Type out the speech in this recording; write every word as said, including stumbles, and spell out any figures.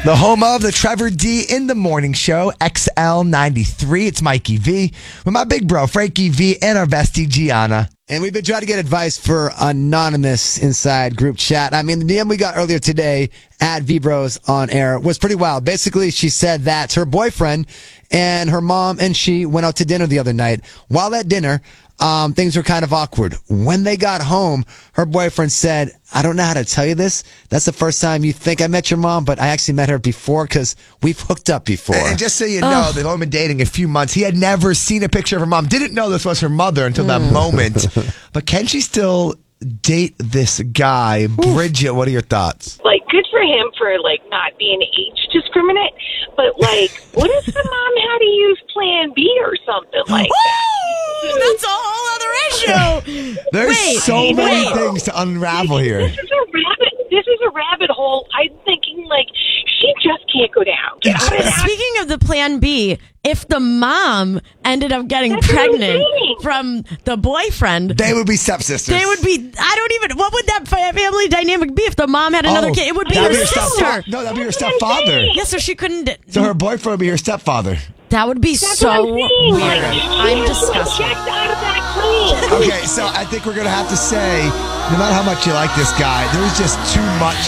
The home of the Trevor D in the Morning Show, X L ninety-three. It's Mikey V with my big bro, Frankie V, and our bestie, Gianna. And we've been trying to get advice for anonymous inside group chat. I mean, the D M we got earlier today at V-Bros on air was pretty wild. Basically, she said that her boyfriend and her mom and she went out to dinner the other night. While at dinner, um, things were kind of awkward. When they got home, her boyfriend said, I don't know how to tell you this. That's the first time you think I met your mom, but I actually met her before because we've hooked up before. And just so you know, they've only been dating a few months. He had never seen a picture of her mom. Didn't know this was her mother until that moment. But can she still date this guy? Bridget, what are your thoughts? Like, good for him for, like, not being age discriminate. But, like, what if the mom had to use Plan B or something like that? That's a whole other issue. There's Wait, so many wait. things to unravel here. This is a rabbit. This is a rabbit hole. I'm thinking, like, she just can't go down. Get out of that. Speaking of the Plan B, if the mom ended up getting That's what I'm pregnant saying. from the boyfriend, They would be stepsisters. they would be. I don't even. What would that fa- family dynamic be if the mom had another Oh, kid? It would be that'd her be sister. stepfa- No, that'd be her stepfather. Yeah, so she couldn't. So her boyfriend would be her stepfather. That would be That's so what I'm saying. weird. Like, she I'm has to disgusted. reject out of that claim. Okay, so I think we're going to have to say, no matter how much you like this guy, there's just too much